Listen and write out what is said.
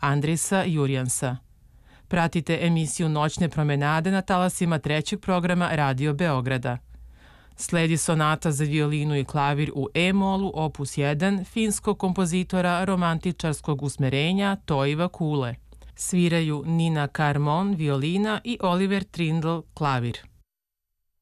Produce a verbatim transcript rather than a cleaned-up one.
Andrisa Jurjansa. Pratite emisiju Noćne promenade na talasima trećeg programa Radio Beograda. Sledi sonata za violinu i klavir u E-molu opus jedan finskog kompozitora romantičarskog usmerenja Toivo Kule. Sviraju Nina Karmon violina i Oliver Trindle klavir.